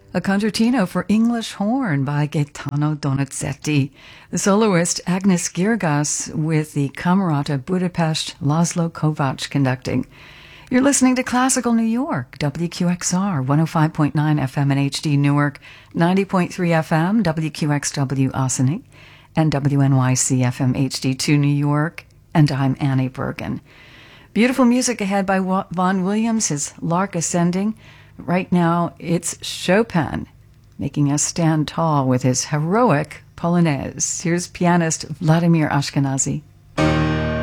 A concertino for English horn by Gaetano Donizetti. The soloist Agnes Girgas with the Camerata Budapest, Laszlo Kovacs conducting. You're listening to Classical New York, WQXR, 105.9 FM in HD Newark, 90.3 FM, WQXW Ossining, and WNYC FM HD2 New York, and I'm Annie Bergen. Beautiful music ahead by Vaughan Williams, his Lark Ascending. Right now, it's Chopin, making us stand tall with his heroic Polonaise. Here's pianist Vladimir Ashkenazy.